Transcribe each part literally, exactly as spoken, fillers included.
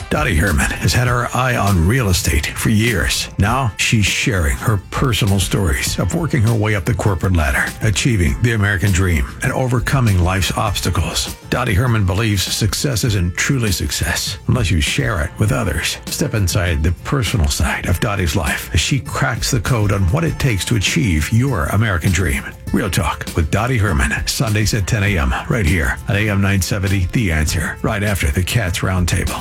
Dottie Herman has had her eye on real estate for years. Now she's sharing her personal stories of working her way up the corporate ladder, achieving the American dream, and overcoming life's obstacles. Dottie Herman believes success isn't truly success unless you share it with others. Step inside the personal side of Dottie's life as she cracks the code on what it takes to achieve your American dream. Real Talk with Dottie Herman, Sundays at ten a.m. right here at A M nine seventy, The Answer, right after the Cats Roundtable.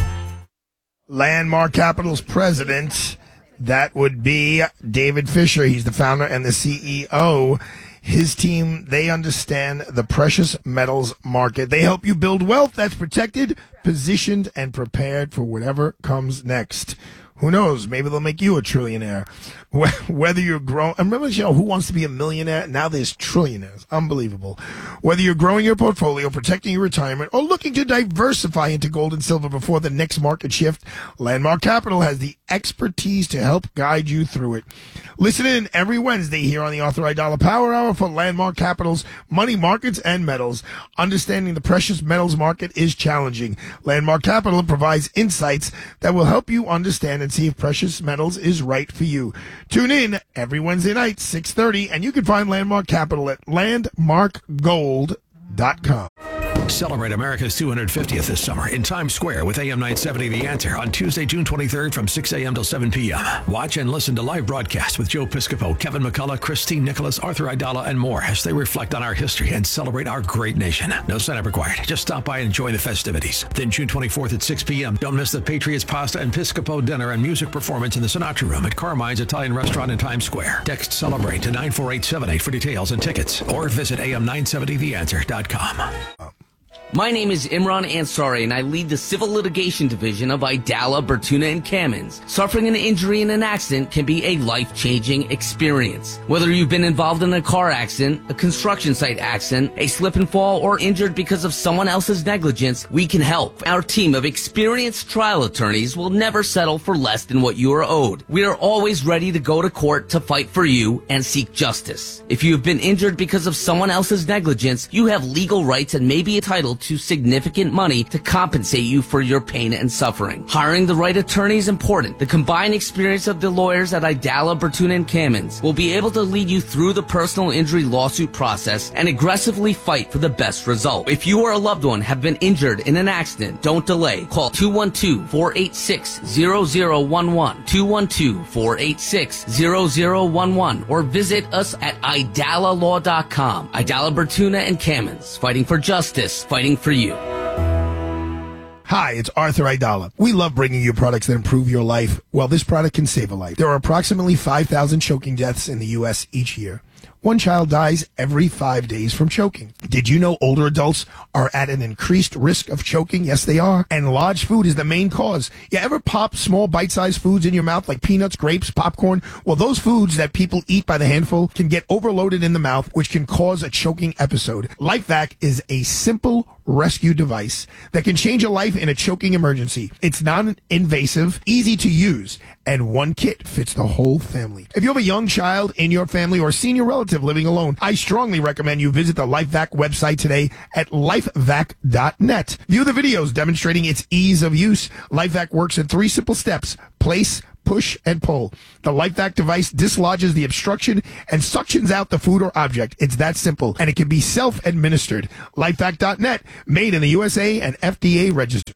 Landmark Capital's president, that would be David Fisher. He's the founder and the C E O. His team, they understand the precious metals market. They help you build wealth that's protected, positioned, and prepared for whatever comes next. Who knows? Maybe they'll make you a trillionaire. Whether you're growing, remember the show, Who Wants to Be a Millionaire? Now there's trillionaires. Unbelievable. Whether you're growing your portfolio, protecting your retirement, or looking to diversify into gold and silver before the next market shift, Landmark Capital has the expertise to help guide you through it. Listen in every Wednesday here on the Arthur Aidala Power Hour for Landmark Capital's Money Markets and Metals. Understanding the precious metals market is challenging. Landmark Capital provides insights that will help you understand and see if precious metals is right for you. Tune in every Wednesday night, six thirty, and you can find Landmark Capital at landmark gold dot com. Celebrate America's two hundred fiftieth this summer in Times Square with A M nine seventy The Answer on Tuesday, June twenty-third from six a.m. till seven p.m. Watch and listen to live broadcasts with Joe Piscopo, Kevin McCullough, Christine Nicholas, Arthur Aidala, and more as they reflect on our history and celebrate our great nation. No sign-up required. Just stop by and enjoy the festivities. Then June twenty-fourth at six p.m. Don't miss the Patriots Pasta and Piscopo dinner and music performance in the Sinatra Room at Carmine's Italian Restaurant in Times Square. Text CELEBRATE to nine four eight seven eight for details and tickets, or visit A M nine seventy the answer dot com. My name is Imran Ansari, and I lead the Civil Litigation Division of Aidala, Bertuna, and Kamins. Suffering an injury in an accident can be a life-changing experience. Whether you've been involved in a car accident, a construction site accident, a slip and fall, or injured because of someone else's negligence, we can help. Our team of experienced trial attorneys will never settle for less than what you are owed. We are always ready to go to court to fight for you and seek justice. If you have been injured because of someone else's negligence, you have legal rights and may be entitled to significant money to compensate you for your pain and suffering. Hiring the right attorney is important. The combined experience of the lawyers at Aidala, Bertuna, and Kamins will be able to lead you through the personal injury lawsuit process and aggressively fight for the best result. If you or a loved one have been injured in an accident, don't delay. Call two one two, four eight six, zero zero one one, two one two, four eight six, zero zero one one, or visit us at aidala law dot com. Aidala, Bertuna, and Kamins, fighting for justice, fighting for you. Hi, it's Arthur Aidala. We love bringing you products that improve your life. Well, this product can save a life. There are approximately five thousand choking deaths in the U S each year. One child dies every five days from choking. Did you know older adults are at an increased risk of choking? Yes, they are. And large food is the main cause. You ever pop small bite-sized foods in your mouth like peanuts, grapes, popcorn? Well, those foods that people eat by the handful can get overloaded in the mouth, which can cause a choking episode. LifeVac is a simple rescue device that can change a life in a choking emergency. It's non-invasive, easy to use, and one kit fits the whole family. If you have a young child in your family or a senior relative living alone, I strongly recommend you visit the LifeVac website today at lifevac dot net. View the videos demonstrating its ease of use. LifeVac works in three simple steps: place, push, and pull. The LifeVac device dislodges the obstruction and suctions out the food or object. It's that simple, and it can be self-administered. lifevac dot net, made in the U S A and F D A registered.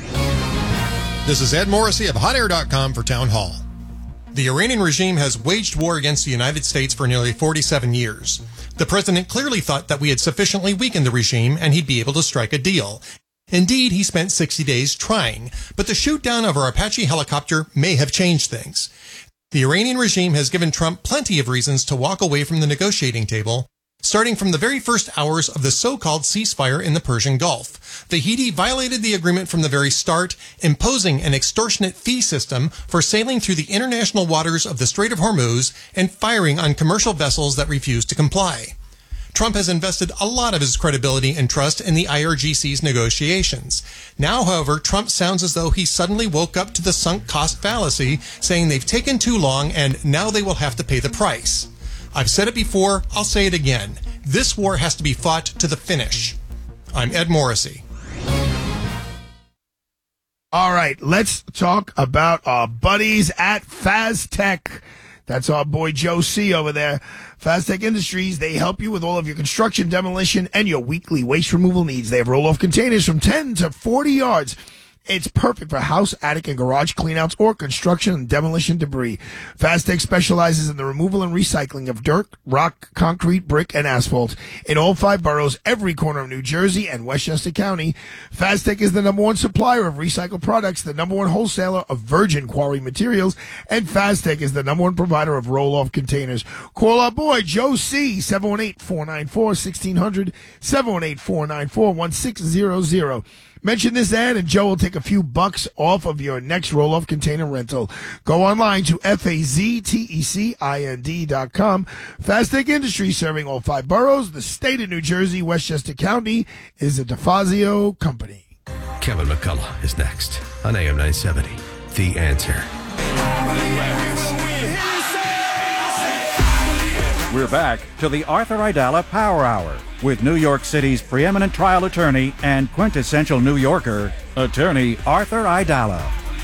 This is Ed Morrissey of hot air dot com for Town Hall. The Iranian regime has waged war against the United States for nearly forty-seven years. The president clearly thought that we had sufficiently weakened the regime and he'd be able to strike a deal. Indeed, he spent sixty days trying, but the shoot-down of our Apache helicopter may have changed things. The Iranian regime has given Trump plenty of reasons to walk away from the negotiating table, starting from the very first hours of the so-called ceasefire in the Persian Gulf. The Houthi violated the agreement from the very start, imposing an extortionate fee system for sailing through the international waters of the Strait of Hormuz and firing on commercial vessels that refused to comply. Trump has invested a lot of his credibility and trust in the I R G C's negotiations. Now, however, Trump sounds as though he suddenly woke up to the sunk cost fallacy, saying they've taken too long and now they will have to pay the price. I've said it before, I'll say it again. This war has to be fought to the finish. I'm Ed Morrissey. All right, let's talk about our buddies at Faztech. That's our boy Joe C over there. Faztech Industries, they help you with all of your construction, demolition, and your weekly waste removal needs. They have roll-off containers from ten to forty yards. It's perfect for house, attic, and garage cleanouts or construction and demolition debris. Faztech specializes in the removal and recycling of dirt, rock, concrete, brick, and asphalt. In all five boroughs, every corner of New Jersey and Westchester County, Faztech is the number one supplier of recycled products, the number one wholesaler of virgin quarry materials, and Faztech is the number one provider of roll-off containers. Call our boy Joe C, seven one eight, four nine four, one six zero zero, seven one eight, four nine four, one six zero zero. Mention this ad and Joe will take a few bucks off of your next roll-off container rental. Go online to F A Z T E C I N D dot com. Faztech Industries, serving all five boroughs, the state of New Jersey, Westchester County, is a DeFazio company. Kevin McCullough is next on A M nine seventy. The Answer. We're back to the Arthur Aidala Power Hour with New York City's preeminent trial attorney and quintessential New Yorker, attorney Arthur Aidala.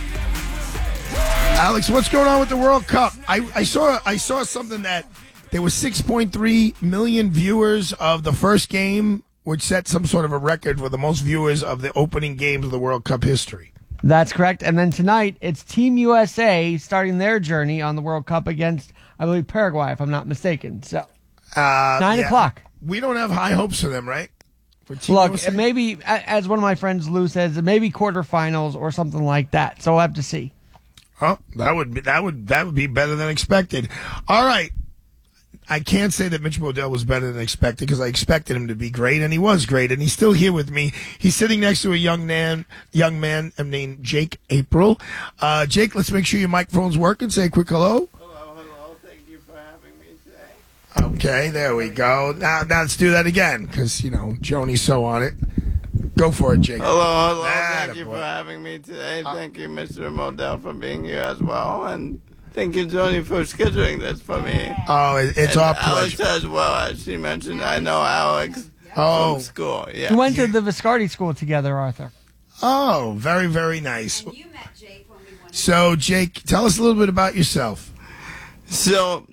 Alex, what's going on with the World Cup? I, I saw I saw something that there was six point three million viewers of the first game, which set some sort of a record for the most viewers of the opening games of the World Cup history. That's correct. And then tonight, it's Team U S A starting their journey on the World Cup against, I believe, Paraguay, if I'm not mistaken. So, uh, nine yeah. o'clock. We don't have high hopes for them, right? For Team Look, U S A? maybe, as one of my friends, Lou, says, maybe quarterfinals or something like that. So we'll have to see. Oh, that would be, that would that would be better than expected. All right. I can't say that Mitch Modell was better than expected because I expected him to be great, and he was great, and he's still here with me. He's sitting next to a young man, young man named Jake April. Uh, Jake, let's make sure your microphone's working. Say a quick hello. Hello, hello. Thank you for having me today. Okay, there we go. Now, now let's do that again because, you know, Joni's so on it. Go for it, Jake. Hello, hello. Atta Thank you boy. for having me today. Thank you, Mister Modell, for being here as well, and thank you, Joni, for scheduling this for me. Oh, it- it's and our Alex pleasure. as well, as she mentioned. I know Alex Oh. from school. Yeah. We went to the Viscardi School together, Arthur. Oh, very, very nice. You met Jake when we went. So, Jake, tell us a little bit about yourself. So,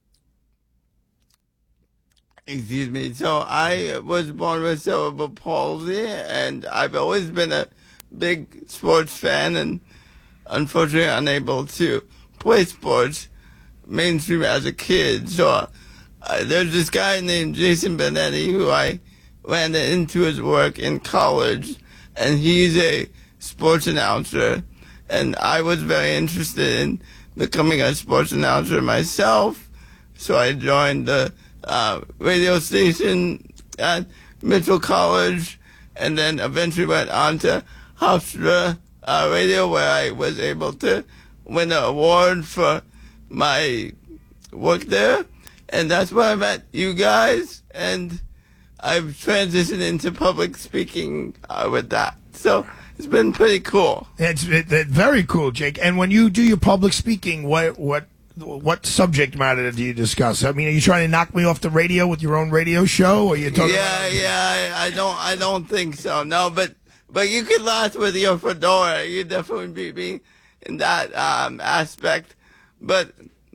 excuse me. So I was born with cerebral palsy, and I've always been a big sports fan, and unfortunately unable to play sports mainstream as a kid. So uh, there's this guy named Jason Benetti who I ran into his work in college, and he's a sports announcer, and I was very interested in becoming a sports announcer myself, so I joined the uh, radio station at Mitchell College, and then eventually went on to Hofstra uh, Radio, where I was able to win an award for my work there, and that's where I met you guys, and I've transitioned into public speaking uh, with that. So it's been pretty cool. It's it, it, very cool, Jake. And when you do your public speaking, what what what subject matter do you discuss? I mean, are you trying to knock me off the radio with your own radio show, or are you talking? Yeah, about- yeah. I, I don't, I don't think so. No, but but you could laugh with your fedora. You definitely beat me in that um, aspect. But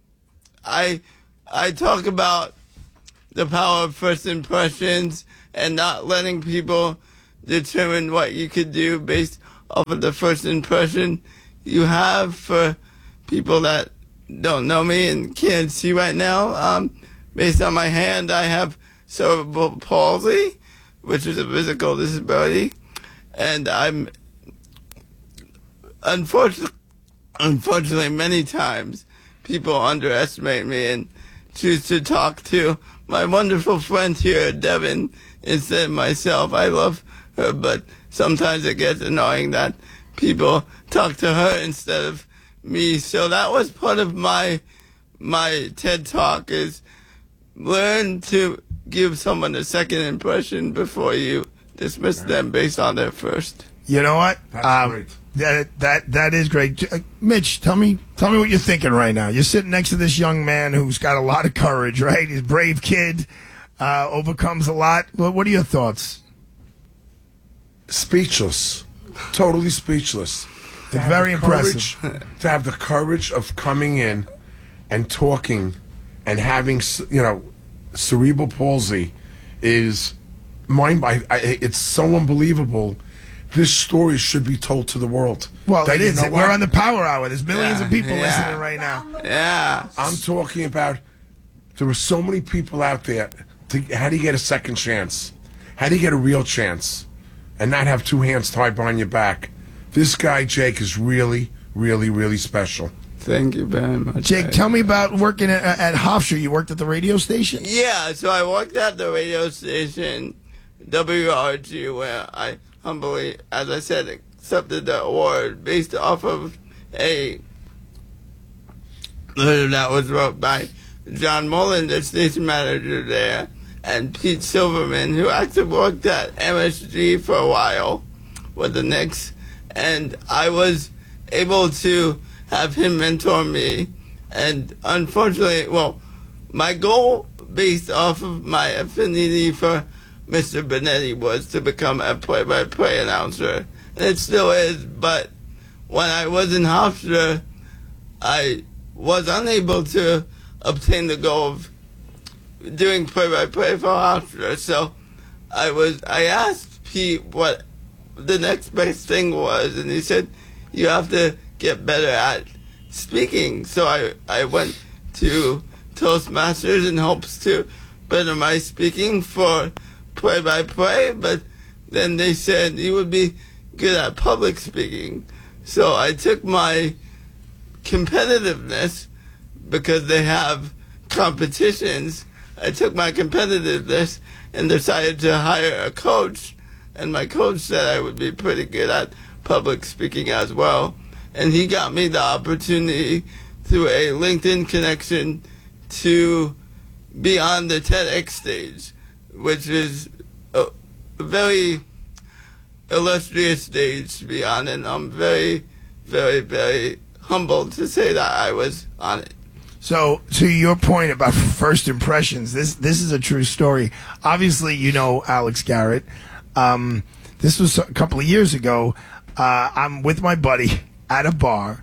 I I talk about the power of first impressions and not letting people determine what you could do based off of the first impression you have. For people that don't know me and can't see right now, um, based on my hand, I have cerebral palsy, which is a physical disability, and I'm unfortunately, unfortunately, many times people underestimate me and choose to talk to my wonderful friend here, Devin, instead of myself. I love her, but sometimes it gets annoying that people talk to her instead of me. So that was part of my my TED Talk, is learn to give someone a second impression before you dismiss them based on their first. You know what? That's Um, great. That that that is great. Uh, Mitch, tell me tell me what you're thinking right now. You're sitting next to this young man who's got a lot of courage, right? He's a brave kid, uh, overcomes a lot. What, what are your thoughts? Speechless. Totally speechless. It's very courage, impressive. to have the courage of coming in and talking and having, you know, cerebral palsy is mind by. It's so unbelievable. This story should be told to the world. Well, That, it you is. know We're what? on the Power Hour. There's millions Yeah, of people yeah. listening right now. Yeah. I'm talking about. There were so many people out there. To, how do you get a second chance? How do you get a real chance, and not have two hands tied behind your back? This guy Jake is really, really, really special. Thank you very much. Jake, tell me about working at, at Hofstra. You worked at the radio station? Yeah, so I worked at the radio station W R G, where I humbly, as I said, accepted the award based off of a letter that was wrote by John Mullen, the station manager there, and Pete Silverman, who actually worked at M S G for a while with the Knicks. And I was able to have him mentor me. And unfortunately, well, my goal based off of my affinity for Mister Benetti was to become a play-by-play announcer. And it still is, but when I was in Hofstra, I was unable to obtain the goal of doing play-by-play for Hofstra. So I was, I asked Pete what the next best thing was, and he said, you have to get better at speaking. So I, I went to Toastmasters in hopes to better my speaking for play-by-play, but then they said you would be good at public speaking. So I took my competitiveness, because they have competitions, I took my competitiveness and decided to hire a coach, and my coach said I would be pretty good at public speaking as well. And he got me the opportunity through a LinkedIn connection to be on the TEDx stage, which is a very illustrious stage to be on, and I'm very, very, very humbled to say that I was on it. So, to your point about first impressions, this this is a true story. Obviously, you know Alex Garrett. Um, this was a couple of years ago. Uh, I'm with my buddy at a bar,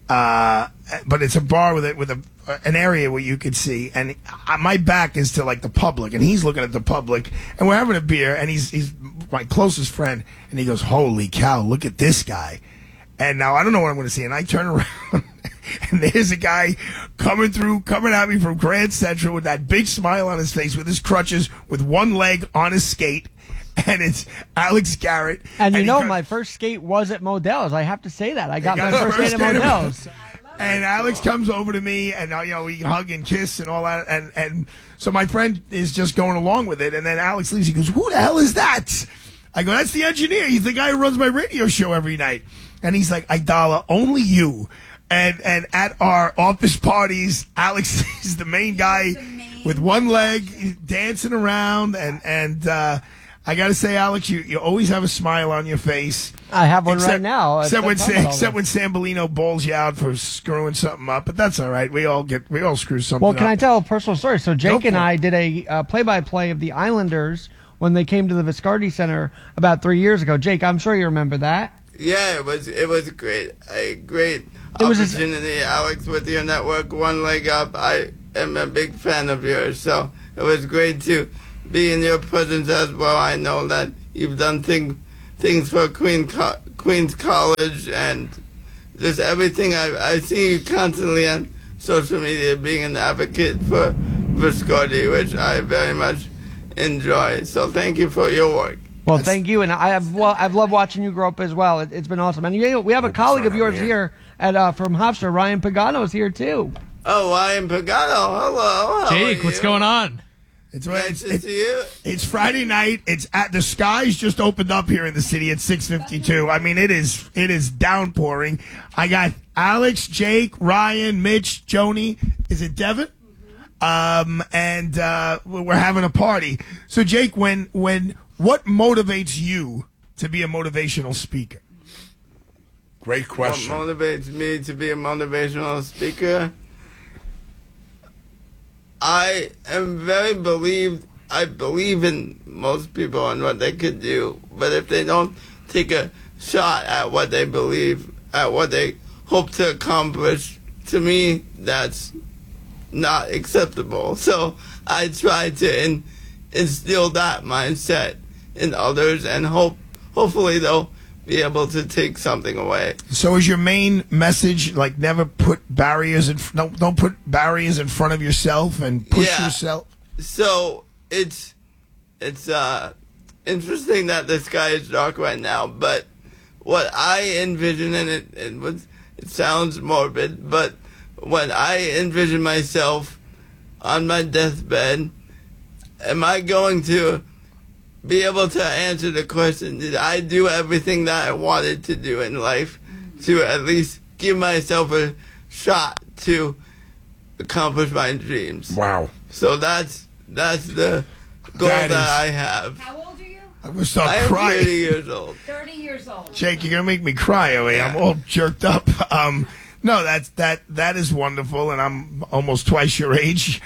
uh, but it's a bar with a, with a an area where you could see, and my back is to like the public, and he's looking at the public, and we're having a beer, and he's he's my closest friend, and he goes, "Holy cow, look at this guy!" And now I don't know what I'm going to see, and I turn around. And there's a guy coming through, coming at me from Grand Central with that big smile on his face, with his crutches, with one leg on his skate, and it's Alex Garrett. And you he know, co- my first skate was at Modell's. I have to say that. I got, got my his first first skate at skate at Modell's. And Alex comes over to me, and uh, you know, we hug and kiss and all that, and and so my friend is just going along with it, and then Alex leaves. He goes, "Who the hell is that?" I go, "That's the engineer. He's the guy who runs my radio show every night." And he's like, "Idala, only you." And and at our office parties, Alex is the main guy with one leg dancing around, and and uh, I got to say, Alex, you, you always have a smile on your face. I have one except, right now. Except when That's Sam, all except of when Sambolino bowls you out for screwing something up, but that's all right. We all get we all screw something Well, can up. I tell a personal story? So Jake Go and for it. I did a uh, play-by-play of the Islanders when they came to the Viscardi Center about three years ago. Jake, I'm sure you remember that. Yeah, it was it was great. A great It was just- opportunity, Alex, with your network, one leg up. I am a big fan of yours, so it was great to be in your presence as well. I know that you've done thing, things for Queen Co- Queen's College and just everything. I I see you constantly on social media being an advocate for Viscardi, which I very much enjoy. So thank you for your work. Well, thank you, and I have well, I've loved watching you grow up as well. It, it's been awesome, and you know, we have a colleague of yours here at uh, from Hofstra, Ryan Pagano is here too. Oh, Ryan Pagano, hello. How Jake, are what's you? going on? It's Nice it's, to it's, see you. it's Friday night. It's at the skies just opened up here in the city at six fifty-two. I mean, it is it is downpouring. I got Alex, Jake, Ryan, Mitch, Joni. Is it Devin? Um, and uh, we're having a party. So, Jake, when when what motivates you to be a motivational speaker? Great question. What motivates me to be a motivational speaker? I am very believed. I believe in most people and what they could do, but if they don't take a shot at what they believe at what they hope to accomplish, to me, that's not acceptable. So I try to in, instill that mindset in others, and hope hopefully they'll be able to take something away. So is your main message like never put barriers in don't don't put barriers in front of yourself and push Yeah. yourself? So it's it's uh interesting that the sky is dark right now, but what I envision, and it it was it sounds morbid, but when I envision myself on my deathbed, am I going to be able to answer the question, did I do everything that I wanted to do in life to at least give myself a shot to accomplish my dreams? Wow. So that's that's the goal That that, is- I have. How old are you? I'm gonna start I am crying. thirty years old. thirty years old. Jake, you're gonna make me cry. I mean, I'm all jerked up. Um, no, that's that that is wonderful, and I'm almost twice your age.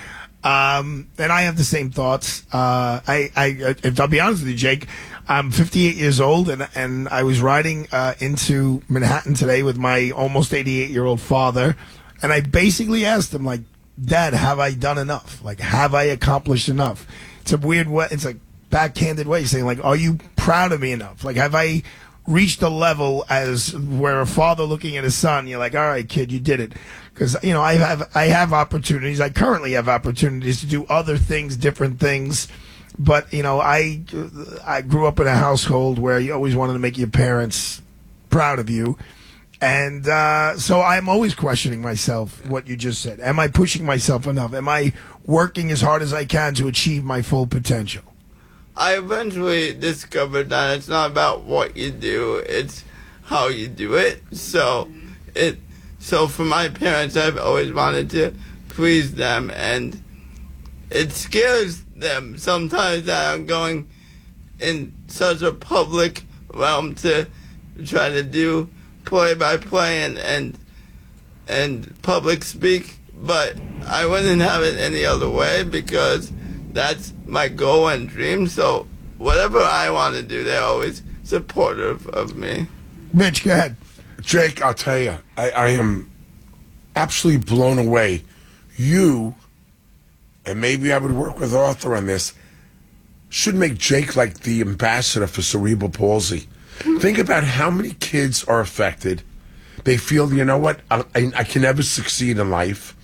Um, and I have the same thoughts. Uh, I, I, if I'll be honest with you, Jake, I'm fifty-eight years old, and and I was riding uh, into Manhattan today with my almost eighty-eight year old father, and I basically asked him, like, Dad, have I done enough? Like, have I accomplished enough? It's a weird way. It's a backhanded way of saying, like, are you proud of me enough? Like, have I reached a level as where a father looking at his son, you're like, all right, kid, you did it. Because, you know, I have I have opportunities. I currently have opportunities to do other things, different things. But, you know, I I grew up in a household where you always wanted to make your parents proud of you. And uh, so I'm always questioning myself, what you just said. Am I pushing myself enough? Am I working as hard as I can to achieve my full potential? I eventually discovered that it's not about what you do, it's how you do it. So it so for my parents, I've always wanted to please them, and it scares them sometimes that I'm going in such a public realm to try to do play by play and and and public speak, but I wouldn't have it any other way because that's my goal and dream. So whatever I want to do, they're always supportive of me. Mitch, go ahead. Jake, I'll tell you, I, I am absolutely blown away. You, and maybe I would work with Arthur on this, should make Jake like the ambassador for cerebral palsy. Think about how many kids are affected. They feel, you know what, I, I, I can never succeed in life.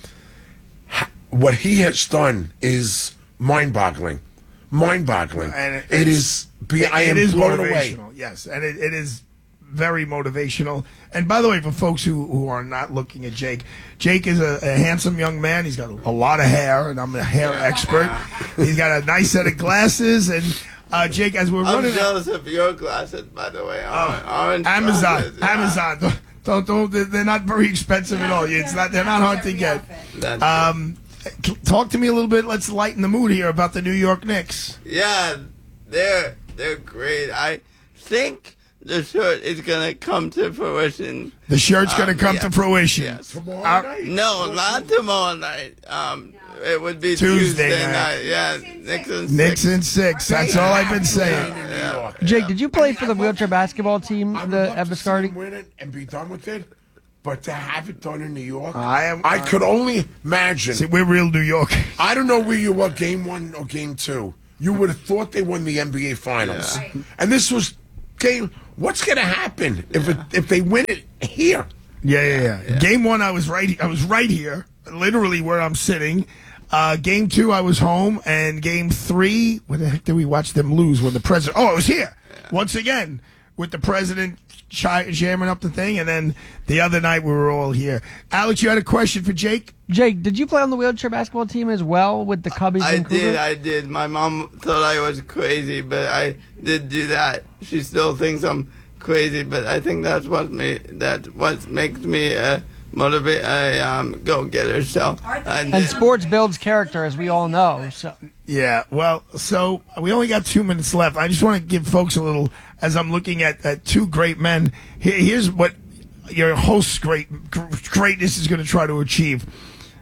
Ha- What he has done is mind-boggling. Mind-boggling. And it- it is, be, I It am is blown away. motivational, yes, and it, it is very motivational. And by the way, for folks who, who are not looking at Jake, Jake is a, a handsome young man. He's got a lot of hair, and I'm a hair expert. He's got a nice set of glasses, and uh, Jake, as we're I'm running, jealous of your glasses, by the way. Orange, orange Amazon, glasses, yeah. Amazon, don't, don't, don't, they're not very expensive at all. It's not, they're not hard to get. That's Um, t- talk to me a little bit. Let's lighten the mood here about the New York Knicks. Yeah, they're they're great. I think the shirt is gonna come to fruition. The shirt's going to Um, come yeah. to fruition. Yes. Tomorrow Uh, night? No, not tomorrow night. Um, it would be Tuesday Tuesday, night. night. Yeah, Nixon. Knicks in six. That's all I've been saying. Yeah. Jake, did you play for the wheelchair basketball team, I would the love to see Eviscardi? him win it and be done with it, but to have it done in New York, I am- I could only imagine. See, we're real New York. I don't know where you were, game one or game two. You would have thought they won the N B A Finals, Yeah. and this was game. What's going to happen if it, if they win it here? Yeah, yeah, yeah, Game one, I was right. I was right here, literally where I'm sitting. Uh, game two, I was home, and game three, where the heck did we watch them lose? When the president? Oh, I was here once again with the president chi- jamming up the thing, and then the other night we were all here. Alex, you had a question for Jake? Jake, did you play on the wheelchair basketball team as well with the Cubbies I and Cougar? did, I did. My mom thought I was crazy, but I did do that. She still thinks I'm crazy, but I think that's what me that what makes me a motivate a um, go getter. So I And did. sports builds character, as we all know. So Yeah, well, so we only got two minutes left. I just want to give folks a little, as I'm looking at, at two great men. Here, here's what your host's great greatness is going to try to achieve.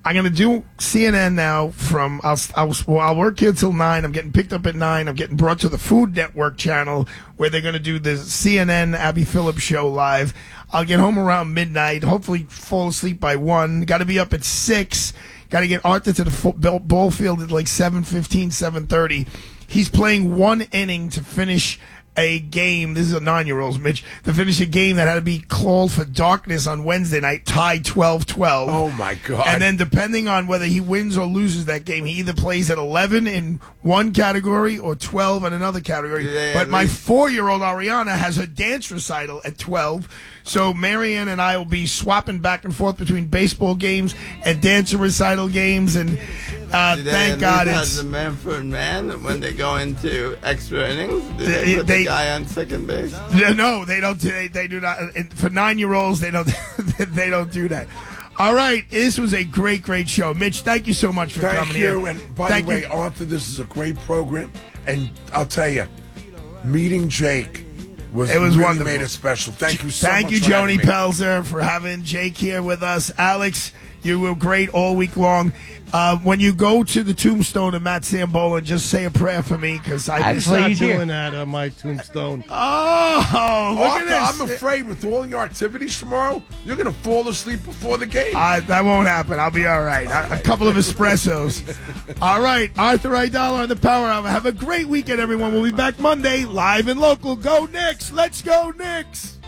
I'm going to do C N N now from, I'll, I'll, well, I'll work here till nine. I'm getting picked up at nine. I'm getting brought to the Food Network channel where they're going to do the C N N Abby Phillips show live. I'll get home around midnight, hopefully fall asleep by one. Got to be up at six. Got to get Arthur to the fo- ball field at like seven fifteen, seven thirty. He's playing one inning to finish a game. This is a nine-year-old, Mitch, to finish a game that had to be called for darkness on Wednesday night, tied twelve twelve. Oh, my God. And then depending on whether he wins or loses that game, he either plays at eleven in one category or twelve in another category. Yeah, but my least- four-year-old Ariana has her dance recital at twelve. So Marianne and I will be swapping back and forth between baseball games and dance recital games. And uh, Do they thank at God least it's... have the man for man when they go into extra innings? Do they, They- put they- the guy on second base? No, they don't. They, they do not. And for nine-year-olds, they don't. They don't do that. All right, this was a great, great show, Mitch. Thank you so much for Thank coming you. here. And by Thank the way, you. Arthur, this is a great program. And I'll tell you, meeting Jake was, It was really wonderful. made it special. Thank you so Thank much you, for having Joni me. Pelzer, for having Jake here with us. Alex, you were great all week long. Uh, when you go to the tombstone of Matt Sambola, just say a prayer for me, because I Actually, just Not he's here. doing that on my tombstone. Oh, look Arthur, at this. I'm afraid with all your activities tomorrow, you're going to fall asleep before the game. Uh, that won't happen. I'll be all right. A, a couple of espressos. All right. Arthur Aidala on the Power Hour. Have a great weekend, everyone. We'll be back Monday, live and local. Go Knicks. Let's go Knicks.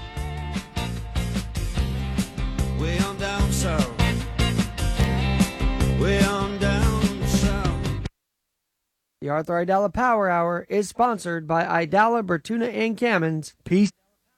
Way on down south. Way on down south. The Arthur Aidala Power Hour is sponsored by Aidala, Bertuna, and Kamens. Peace.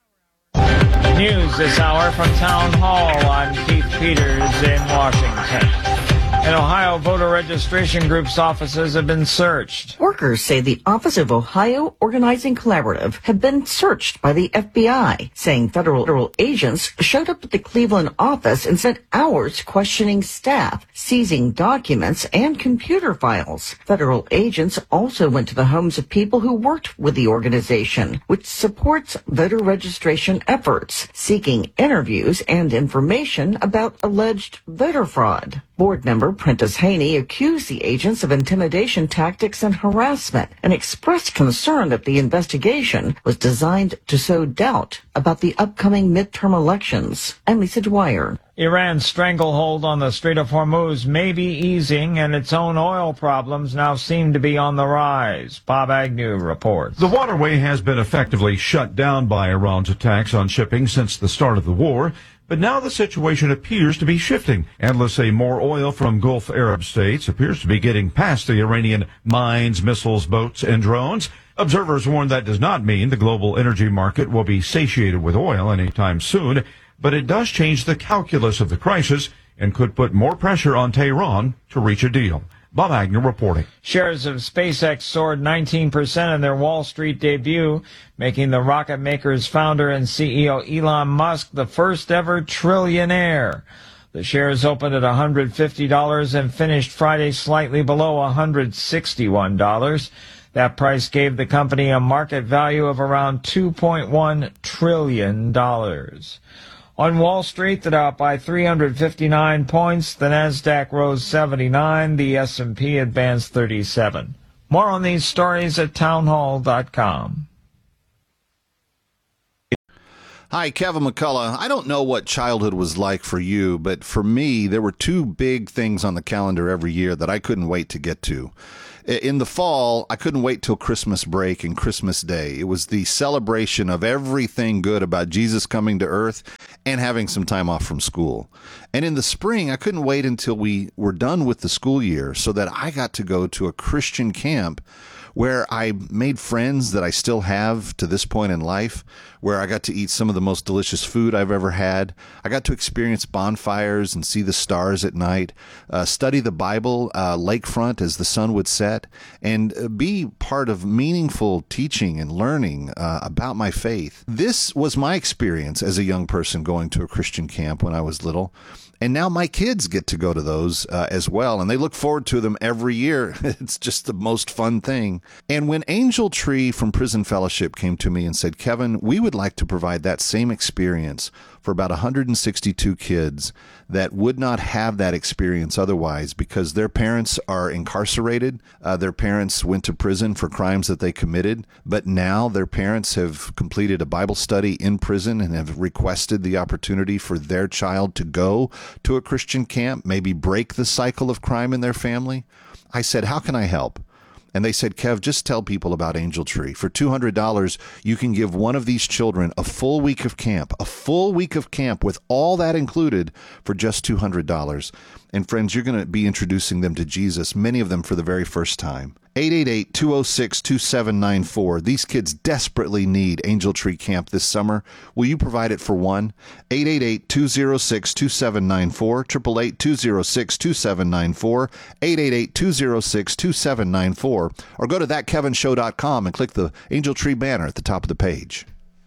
News this hour from Town Hall. I'm Keith Peters in Washington. In Ohio, voter registration groups' offices have been searched. Workers say the Office of Ohio Organizing Collaborative had been searched by the F B I, saying federal, federal agents showed up at the Cleveland office and spent hours questioning staff, seizing documents and computer files. Federal agents also went to the homes of people who worked with the organization, which supports voter registration efforts, seeking interviews and information about alleged voter fraud. Board member Prentice Haney accused the agents of intimidation tactics and harassment and expressed concern that the investigation was designed to sow doubt about the upcoming midterm elections. I'm Lisa Dwyer. Iran's stranglehold on the Strait of Hormuz may be easing, and its own oil problems now seem to be on the rise. Bob Agnew reports. The waterway has been effectively shut down by Iran's attacks on shipping since the start of the war. But now the situation appears to be shifting. Analysts say more oil from Gulf Arab states appears to be getting past the Iranian mines, missiles, boats, and drones. Observers warn that does not mean the global energy market will be satiated with oil anytime soon, but it does change the calculus of the crisis and could put more pressure on Tehran to reach a deal. Bob Agnew reporting. Shares of SpaceX soared nineteen percent in their Wall Street debut, making the rocket maker's founder and C E O Elon Musk the first ever trillionaire. The shares opened at one hundred fifty dollars and finished Friday slightly below one hundred sixty-one dollars. That price gave the company a market value of around two point one trillion dollars. On Wall Street, the Dow up by three hundred fifty-nine points, the Nasdaq rose seventy-nine, the S and P advanced thirty-seven. More on these stories at townhall dot com. Hi, Kevin McCullough. I don't know what childhood was like for you, but for me, there were two big things on the calendar every year that I couldn't wait to get to. In the fall, I couldn't wait till Christmas break and Christmas Day. It was the celebration of everything good about Jesus coming to earth and having some time off from school. And in the spring, I couldn't wait until we were done with the school year so that I got to go to a Christian camp where I made friends that I still have to this point in life, where I got to eat some of the most delicious food I've ever had. I got to experience bonfires and see the stars at night, uh, study the Bible uh, lakefront as the sun would set, and uh, be part of meaningful teaching and learning uh, about my faith. This was my experience as a young person going to a Christian camp when I was little. And now my kids get to go to those uh, as well, and they look forward to them every year. It's just the most fun thing. And when Angel Tree from Prison Fellowship came to me and said, Kevin, we would like to provide that same experience for about one hundred sixty-two kids that would not have that experience otherwise because their parents are incarcerated. Uh, their parents went to prison for crimes that they committed, but now their parents have completed a Bible study in prison and have requested the opportunity for their child to go to a Christian camp, maybe break the cycle of crime in their family. I said, how can I help? And they said, Kev, just tell people about Angel Tree. For two hundred dollars, you can give one of these children a full week of camp, a full week of camp with all that included for just two hundred dollars. And friends, you're going to be introducing them to Jesus, many of them for the very first time. eight eight eight, two oh six, two seven nine four. These kids desperately need Angel Tree Camp this summer. Will you provide it for one? eight eight eight, two oh six, two seven nine four, eight eight eight, two oh six, two seven nine four, eight eight eight, two oh six, two seven nine four, or go to that kevin show dot com and click the Angel Tree banner at the top of the page.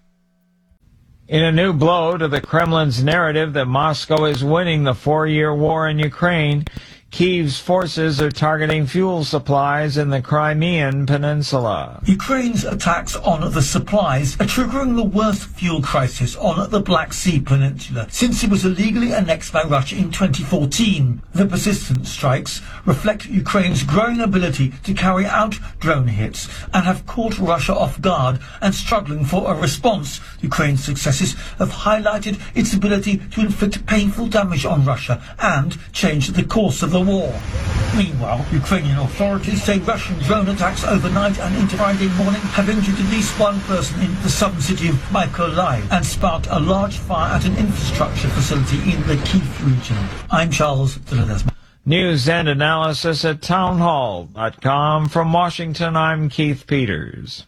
In a new blow to the Kremlin's narrative that Moscow is winning the four-year war in Ukraine, Kyiv's forces are targeting fuel supplies in the Crimean Peninsula. Ukraine's attacks on the supplies are triggering the worst fuel crisis on the Black Sea Peninsula since it was illegally annexed by Russia in twenty fourteen. The persistent strikes reflect Ukraine's growing ability to carry out drone hits and have caught Russia off guard and struggling for a response. Ukraine's successes have highlighted its ability to inflict painful damage on Russia and change the course of the war. Meanwhile, Ukrainian authorities say Russian drone attacks overnight and into Friday morning have injured at least one person in the southern city of Mykolaiv and sparked a large fire at an infrastructure facility in the Kyiv region. I'm Charles de Ledesma. News and analysis at townhall dot com. From Washington, I'm Keith Peters.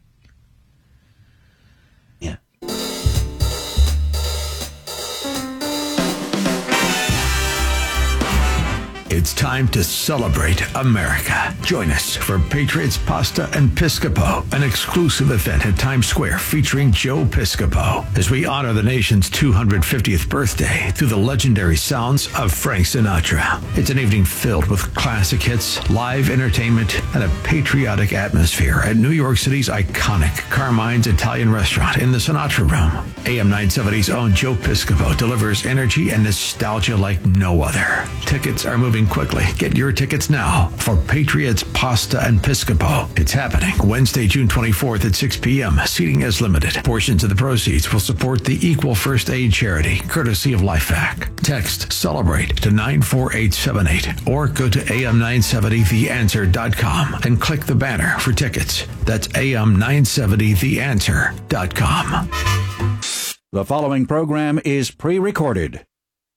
It's time to celebrate America. Join us for Patriots Pasta and Piscopo, an exclusive event at Times Square featuring Joe Piscopo, as we honor the nation's two hundred fiftieth birthday through the legendary sounds of Frank Sinatra. It's an evening filled with classic hits, live entertainment, and a patriotic atmosphere at New York City's iconic Carmine's Italian restaurant in the Sinatra Room. A M nine seventy's own Joe Piscopo delivers energy and nostalgia like no other. Tickets are moving quickly. Get your tickets now for Patriots Pasta and Piscopo. It's happening Wednesday, June twenty-fourth at six p.m. Seating is limited. Portions of the proceeds will support the Equal First Aid charity, courtesy of LifeVac. Text CELEBRATE to nine four eight seven eight or go to A M nine seventy the answer dot com and click the banner for tickets. That's A M nine seventy the answer dot com. The following program is pre-recorded.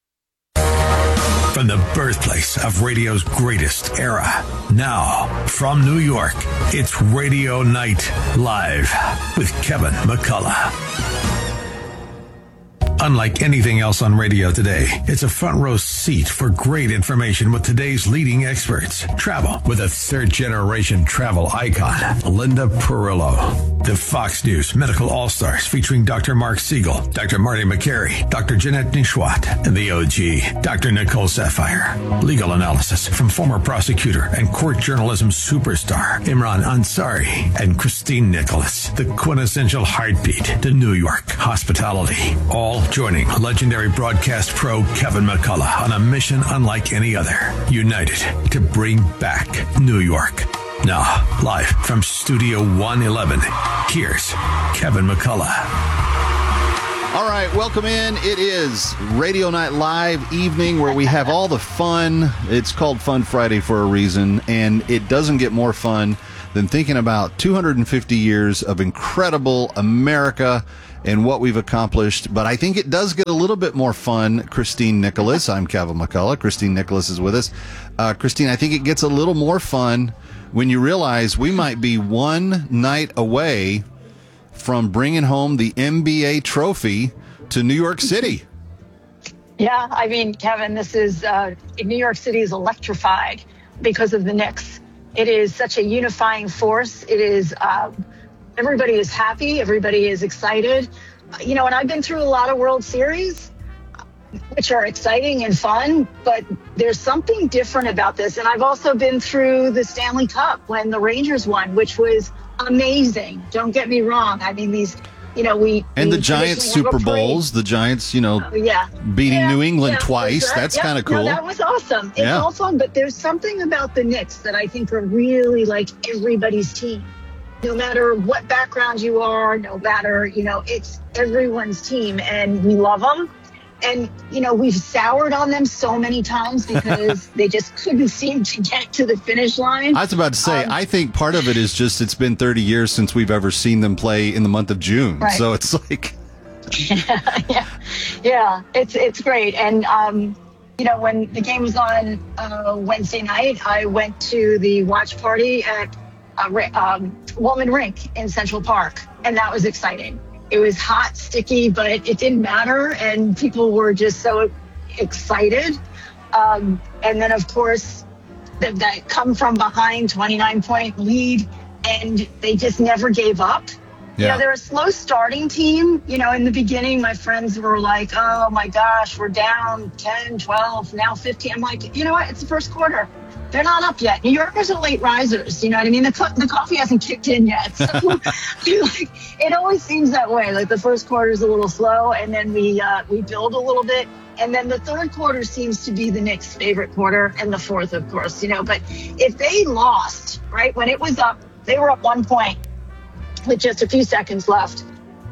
From the birthplace of radio's greatest era. Now, from New York, it's Radio Night Live with Kevin McCullough. Unlike anything else on radio today, it's a front row seat for great information with today's leading experts. Travel with a third-generation travel icon, Linda Perillo. The Fox News Medical All-Stars featuring Doctor Mark Siegel, Doctor Marty McCary, Doctor Jeanette Nishwat, and the O G, Doctor Nicole Sapphire. Legal analysis from former prosecutor and court journalism superstar Imran Ansari and Christine Nicholas. The quintessential heartbeat to New York hospitality. All joining legendary broadcast pro Kevin McCullough on a mission unlike any other. United to bring back New York. Now, live from Studio one eleven, here's Kevin McCullough. All right, welcome in. It is Radio Night Live evening where we have all the fun. It's called Fun Friday for a reason, and it doesn't get more fun than thinking about two hundred fifty years of incredible America and what we've accomplished. But I think it does get a little bit more fun. Christine Nicholas, I'm Kevin McCullough. Christine Nicholas is with us. Uh, Christine, I think it gets a little more fun when you realize we might be one night away from bringing home the N B A trophy to New York City. Yeah, I mean, Kevin, this is, uh, New York City is electrified because of the Knicks. It is such a unifying force. It is, uh, everybody is happy. Everybody is excited. You know, and I've been through a lot of World Series. which are exciting and fun, but there's something different about this. And I've also been through the Stanley Cup when the Rangers won, which was amazing. Don't get me wrong. I mean, these, you know, we and we the Giants Super Bowls, the Giants, you know, uh, yeah. beating yeah, New England yeah, twice. that, That's yeah, kind of cool. No, that was awesome. It's Yeah. all fun, but there's something about the Knicks that I think are really like everybody's team. No matter what background you are, no matter, you know, it's everyone's team, and we love them. And, you know, we've soured on them so many times because they just couldn't seem to get to the finish line. I was about to say, Um, I think part of it is just it's been thirty years since we've ever seen them play in the month of June. Right. So it's like, yeah, yeah, it's it's great. And um, you know, when the game was on uh, Wednesday night, I went to the watch party at uh, Ri- um, Woolman Rink in Central Park, and that was exciting. It was hot, sticky, but it didn't matter, and people were just so excited. Um, and then, of course, that, that come from behind twenty-nine point lead, and they just never gave up. You Yeah. know, they're a slow starting team. You know, in the beginning, my friends were like, oh my gosh, we're down ten, twelve, now fifteen. I'm like, you know what? It's the first quarter. They're not up yet. New Yorkers are late risers. You know what I mean? The, co- the coffee hasn't kicked in yet. So like, it always seems that way. Like the first quarter is a little slow, and then we uh, we build a little bit. And then the third quarter seems to be the Knicks' favorite quarter, and the fourth, of course, you know. But if they lost, right, when it was up, they were up one point with just a few seconds left.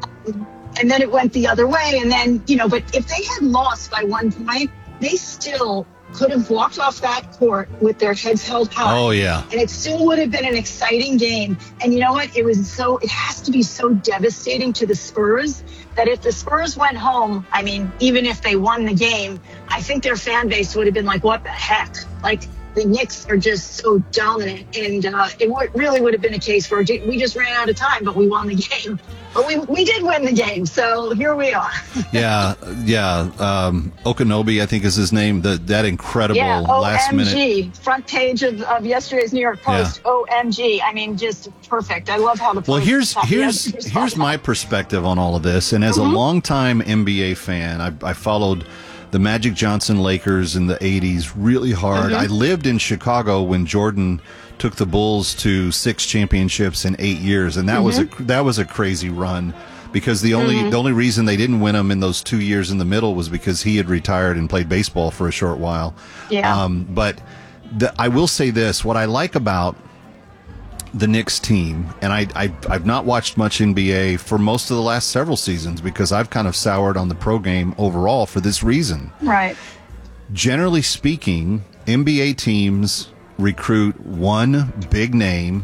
And then it went the other way. And then, you know, but if they had lost by one point, they still could have walked off that court with their heads held high. Oh, yeah. And it still would have been an exciting game. And you know what? It was so, it has to be so devastating to the Spurs that if the Spurs went home, I mean, even if they won the game, I think their fan base would have been like, what the heck? Like, the Knicks are just so dominant, and uh, it w- really would have been a case where we just ran out of time, but we won the game. But we we did win the game, so here we are. yeah, yeah. Um, Okanobi, I think is his name. The, that incredible Yeah, last O M G, minute. front page of, of yesterday's New York Post. Yeah. O M G, I mean, just perfect. I love how the Well, Post here's copy here's of the here's my perspective on all of this, and as Mhm. a longtime N B A fan, I, I followed the Magic Johnson Lakers in the eighties really hard. Mhm. I lived in Chicago when Jordan took the Bulls to six championships in eight years, and that was a that was a crazy run because the only Mhm. the only reason they didn't win them in those two years in the middle was because he had retired and played baseball for a short while. Yeah. Um, but the, I will say this: what I like about the Knicks team, and I, I, I've not watched much N B A for most of the last several seasons because I've kind of soured on the pro game overall for this reason. Right. Generally speaking, N B A teams recruit one big name,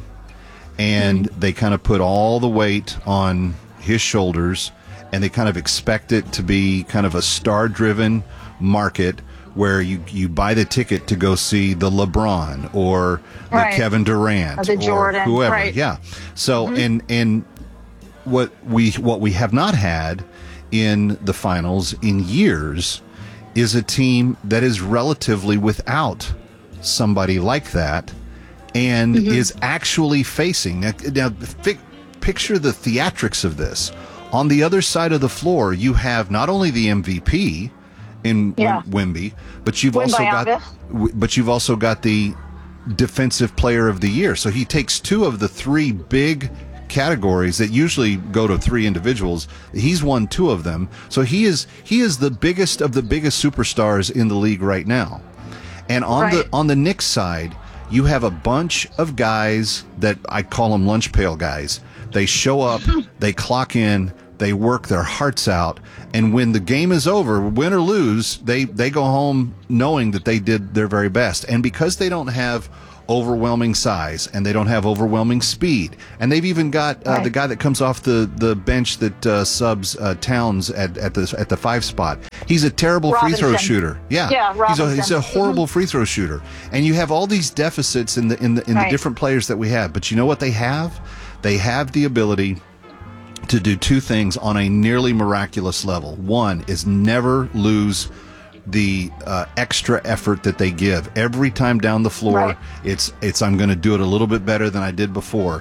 and Mm-hmm. they kind of put all the weight on his shoulders, and they kind of expect it to be kind of a star-driven market where you, you buy the ticket to go see the LeBron or the Right. Kevin Durant Or the Jordan, whoever. right. Yeah. So Mhm. and and what we what we have not had in the finals in years is a team that is relatively without somebody like that and Mhm. is actually facing now, now fi- picture the theatrics of this. On the other side of the floor, you have not only the M V P in Yeah. Wim- Wemby, but you've Wemby, also got yeah. w- but you've also got the defensive player of the year. So he takes two of the three big categories that usually go to three individuals. He's won two of them. So he is he is the biggest of the biggest superstars in the league right now. And on the Right. on the Knicks side, you have a bunch of guys that I call them lunch pail guys. They show up, they clock in, they work their hearts out, and when the game is over, win or lose, they, they go home knowing that they did their very best. And because they don't have overwhelming size and they don't have overwhelming speed, and they've even got uh, Right. the guy that comes off the, the bench that uh, subs uh, Towns at, at the at the five spot. He's a terrible free throw Robinson. shooter. Yeah, Yeah, he's a, he's a Robinson. horrible free throw shooter. And you have all these deficits in the in the in Right. the different players that we have. But you know what they have? They have the ability to do two things on a nearly miraculous level. One is never lose the uh, extra effort that they give every time down the floor. Right. It's it's I'm going to do it a little bit better than I did before.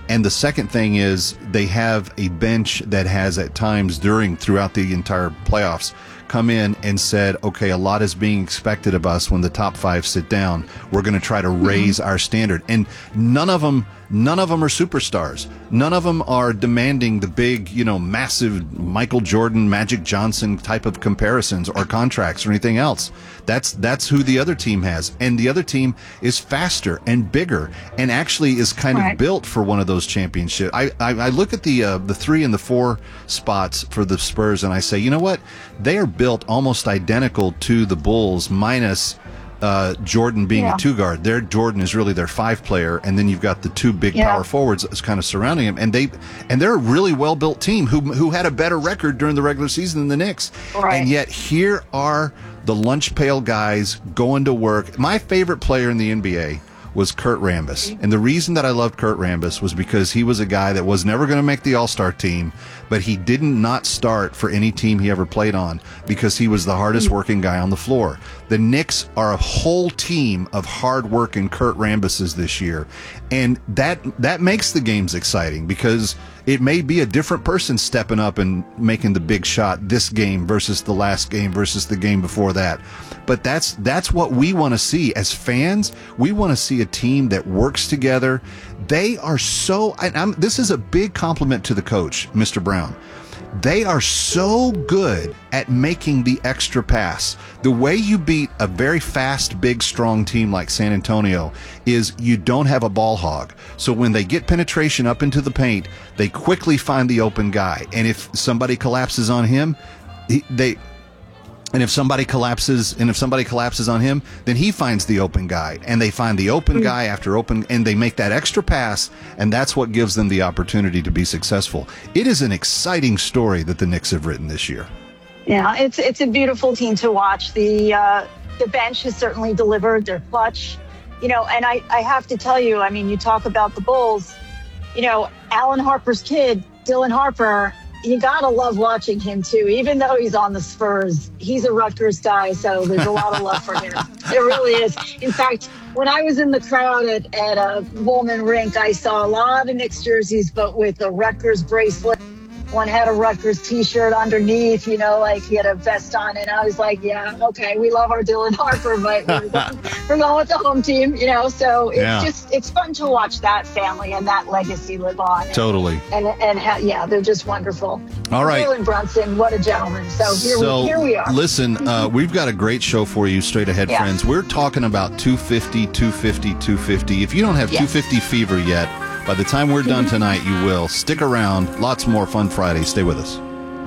And the second thing is they have a bench that has at times during throughout the entire playoffs come in and said, okay, a lot is being expected of us when the top five sit down. We're going to try to raise mm-hmm. our standard. And none of them, none of them are superstars. None of them are demanding the big, you know, massive Michael Jordan, Magic Johnson type of comparisons or contracts or anything else. That's, that's who the other team has. And the other team is faster and bigger and actually is kind right. of built for one of those championships. I, I, I look at the, uh, the three and the four spots for the Spurs and I say, you know what? They are built almost identical to the Bulls minus uh, Jordan being yeah. a two guard. Their Jordan is really their five player, and then you've got the two big yeah. power forwards that's kind of surrounding him. And they and they're a really well built team who who had a better record during the regular season than the Knicks. Right. And yet here are the lunch pail guys going to work. My favorite player in the N B A was Kurt Rambis. And the reason that I loved Kurt Rambis was because he was a guy that was never going to make the All-Star team, but he didn't not start for any team he ever played on because he was the hardest working guy on the floor. The Knicks are a whole team of hard-working Kurt Rambises this year, and that that makes the games exciting because it may be a different person stepping up and making the big shot this game versus the last game versus the game before that. But that's that's what we want to see as fans. We want to see a team that works together. They are so, and I'm, this is a big compliment to the coach, Mister Brown. They are so good at making the extra pass. The way you beat a very fast, big, strong team like San Antonio is you don't have a ball hog. So when they get penetration up into the paint, they quickly find the open guy. And if somebody collapses on him, he, they... And if somebody collapses, and if somebody collapses on him, then he finds the open guy, and they find the open guy after open, and they make that extra pass, and that's what gives them the opportunity to be successful. It is an exciting story that the Knicks have written this year. Yeah, it's it's a beautiful team to watch. The uh, the bench has certainly delivered. They're clutch, you know. And I I have to tell you, I mean, you talk about the Bulls, you know, Alan Harper's kid, Dylan Harper. You gotta love watching him too. Even though he's on the Spurs, he's a Rutgers guy, so there's a lot of love for him. It really is. In fact, when I was in the crowd at at a Woolman rink, I saw a lot of Knicks jerseys, but with a Rutgers bracelet. One had a Rutgers T-shirt underneath, you know, like he had a vest on, and I was like, yeah, okay, we love our Dylan Harper, but we're going, we're going with the home team, you know. So it's yeah. just it's fun to watch that family and that legacy live on. Totally. And and, and ha- yeah, they're just wonderful. All right, Jalen Brunson, what a gentleman. So here so, we here we are. Listen, uh, we've got a great show for you, straight ahead, yeah. friends. We're talking about two fifty, two fifty, two fifty. If you don't have yes. two fifty fever yet, by the time we're done tonight, you will. Stick around. Lots more Fun Friday. Stay with us.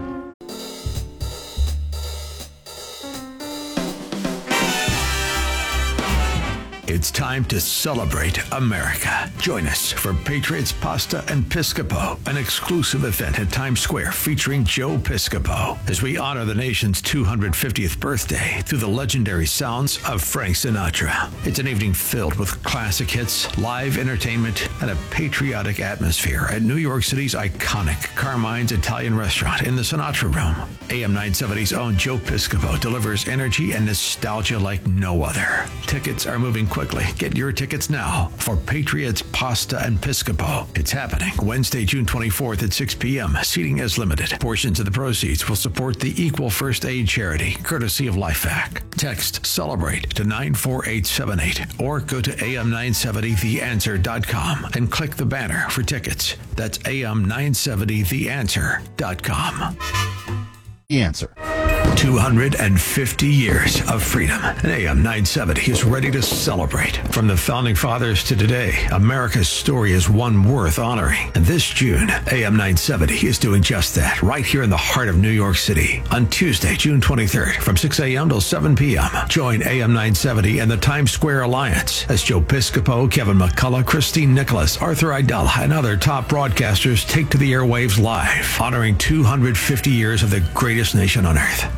It's time to celebrate America. Join us for Patriots Pasta and Piscopo, an exclusive event at Times Square featuring Joe Piscopo, as we honor the nation's two hundred fiftieth birthday through the legendary sounds of Frank Sinatra. It's an evening filled with classic hits, live entertainment, and a patriotic atmosphere at New York City's iconic Carmine's Italian restaurant in the Sinatra Room. A M nine seventy's own Joe Piscopo delivers energy and nostalgia like no other. Tickets are moving quickly. Get your tickets now for Patriots Pasta and Piscopo. It's happening Wednesday, June twenty-fourth at six p.m. Seating is limited. Portions of the proceeds will support the Equal First Aid charity, courtesy of LifeVac. Text CELEBRATE to nine four eight seven eight or go to A M nine seventy the answer dot com and click the banner for tickets. That's A M nine seventy the answer dot com. The answer. two hundred fifty years of freedom. And A M nine seventy is ready to celebrate. From the Founding Fathers to today, America's story is one worth honoring. And this June, A M nine seventy is doing just that, right here in the heart of New York City. On Tuesday, June twenty-third, from six a.m. till seven p.m., join A M nine seventy and the Times Square Alliance as Joe Piscopo, Kevin McCullough, Christine Nicholas, Arthur Aidala, and other top broadcasters take to the airwaves live, honoring two hundred fifty years of the greatest nation on earth.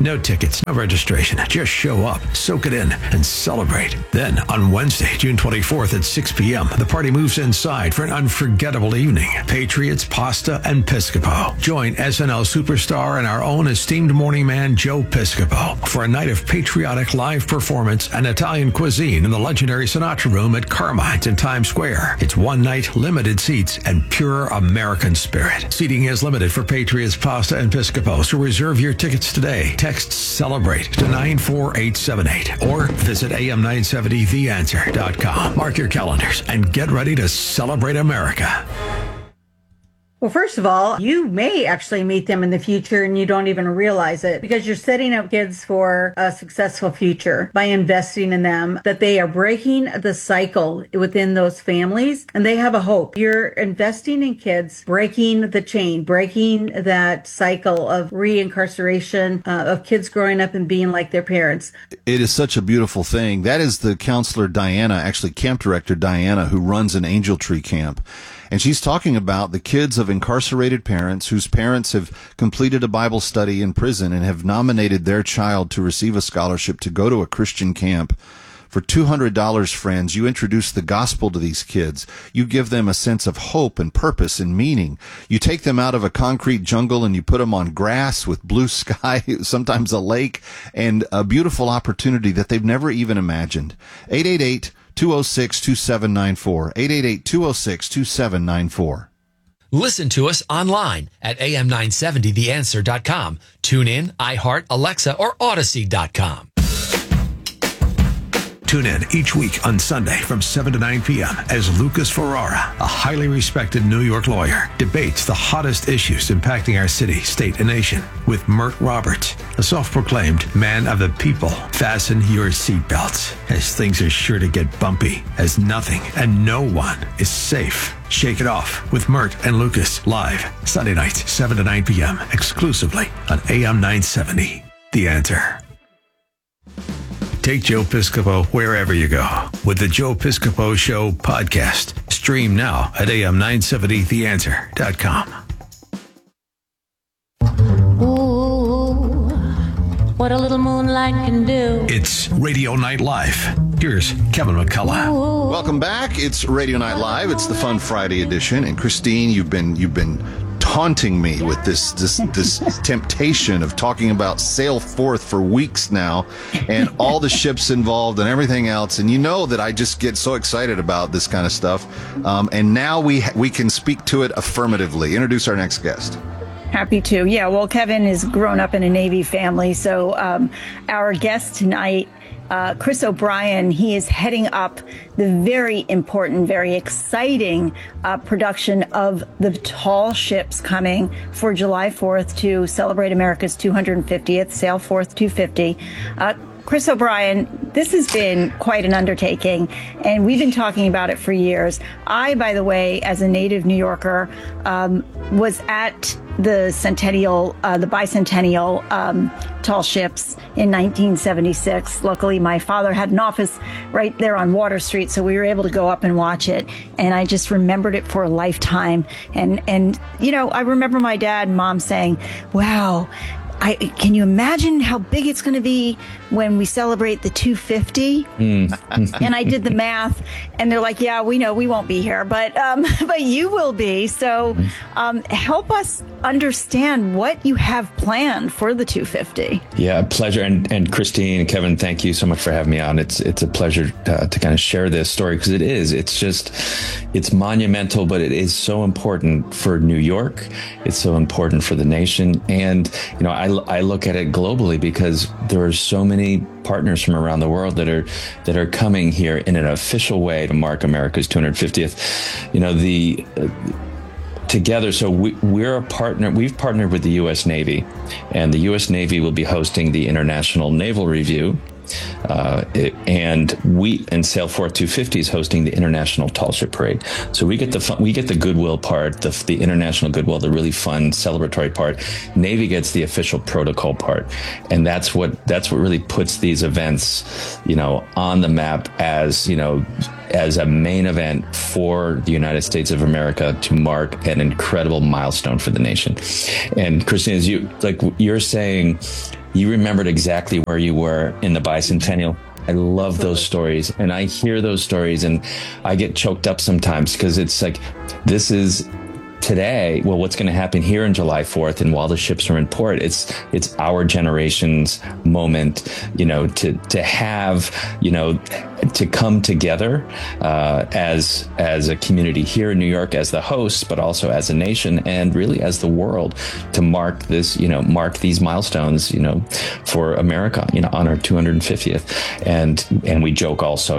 No tickets, no registration. Just show up, soak it in, and celebrate. Then, on Wednesday, June twenty-fourth at six p.m., the party moves inside for an unforgettable evening. Patriots, Pasta, and Piscopo. Join S N L superstar and our own esteemed morning man, Joe Piscopo, for a night of patriotic live performance and Italian cuisine in the legendary Sinatra Room at Carmine's in Times Square. It's one night, limited seats, and pure American spirit. Seating is limited for Patriots, Pasta, and Piscopo, so reserve your tickets today. Text CELEBRATE to nine four eight seven eight or visit A M nine seventy the answer dot com. Mark your calendars and get ready to celebrate America. Well, first of all, you may actually meet them in the future and you don't even realize it because you're setting up kids for a successful future by investing in them, that they are breaking the cycle within those families and they have a hope. You're investing in kids, breaking the chain, breaking that cycle of reincarceration, uh, of kids growing up and being like their parents. It is such a beautiful thing. That is the counselor Diana, actually camp director Diana, who runs an Angel Tree camp. And she's talking about the kids of incarcerated parents whose parents have completed a Bible study in prison and have nominated their child to receive a scholarship to go to a Christian camp. For two hundred dollars, friends, you introduce the gospel to these kids. You give them a sense of hope and purpose and meaning. You take them out of a concrete jungle and you put them on grass with blue sky, sometimes a lake, and a beautiful opportunity that they've never even imagined. eight eight eight, two oh six, two seven nine four. eight eight eight, two oh six, two seven nine four. Listen to us online at A M nine seventy the answer dot com. Tune in, iHeart, Alexa, or Odyssey dot com. Tune in each week on Sunday from seven to nine p.m. as Lucas Ferrara, a highly respected New York lawyer, debates the hottest issues impacting our city, state, and nation with Mert Roberts, a self-proclaimed man of the people. Fasten your seatbelts as things are sure to get bumpy, as nothing and no one is safe. Shake it off with Mert and Lucas live Sunday nights, seven to nine p.m. exclusively on A M nine seventy. The Answer. Take Joe Piscopo wherever you go with the Joe Piscopo Show podcast. Stream now at A M nine seventy the answer dot com. Ooh, what a little moonlight can do. It's Radio Night Live. Here's Kevin McCullough. Welcome back. It's Radio Night Live. It's the Fun Friday edition. And Christine, you've been you've been taunting me with this this this temptation of talking about Sail Forth for weeks now and all the ships involved and everything else. And you know that I just get so excited about this kind of stuff. Um, and now we we can speak to it affirmatively. Introduce our next guest. Happy to. Yeah, well, Kevin is grown up in a Navy family. So um, our guest tonight, Uh, Chris O'Brien, he is heading up the very important, very exciting uh, production of the tall ships coming for July fourth to celebrate America's two hundred fiftieth, Sail Forth two fifty. Uh, Chris O'Brien, this has been quite an undertaking, and we've been talking about it for years. I, by the way, as a native New Yorker, um, was at the centennial, uh, the bicentennial um, tall ships in nineteen seventy-six. Luckily, my father had an office right there on Water Street, so we were able to go up and watch it. And I just remembered it for a lifetime. And, and you know, I remember my dad and mom saying, wow, I, can you imagine how big it's going to be when we celebrate the two fifty? Mm. And I did the math, and they're like, yeah, we know we won't be here, but um, but you will be. So um, help us understand what you have planned for the two fifty. Yeah, pleasure. And, and Christine and Kevin, thank you so much for having me on. It's it's a pleasure to, to kind of share this story, because it is. It's just, it's monumental, but it is so important for New York. It's so important for the nation. And, you know, I, I look at it globally because there are so many partners from around the world that are that are coming here in an official way to mark America's two hundred fiftieth. You know, the uh, together. So we, we're a partner. We've partnered with the U S Navy, and the U S Navy will be hosting the International Naval Review. Uh, it, and we and Sail Forth two fifty is hosting the International Tall Ship Parade. So we get the fun, we get the goodwill part, the, the international goodwill, the really fun celebratory part. Navy gets the official protocol part, and that's what that's what really puts these events, you know, on the map as you know, as a main event for the United States of America to mark an incredible milestone for the nation. And Christine, as you like, you're saying, you remembered exactly where you were in the bicentennial. I love those stories, and I hear those stories and I get choked up sometimes because it's like, this is today. Well, what's going to happen here on July fourth, and while the ships are in port, it's it's our generation's moment, you know, to to have, you know, to come together uh, as as a community here in New York, as the hosts, but also as a nation, and really as the world, to mark this, you know, mark these milestones, you know, for America, you know, on our two hundred fiftieth. And and we joke also,